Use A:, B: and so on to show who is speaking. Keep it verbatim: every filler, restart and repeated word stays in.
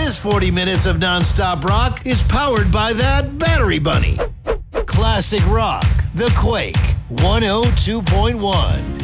A: This forty minutes of nonstop rock is powered by that battery bunny. Classic Rock, The Quake, one oh two point one.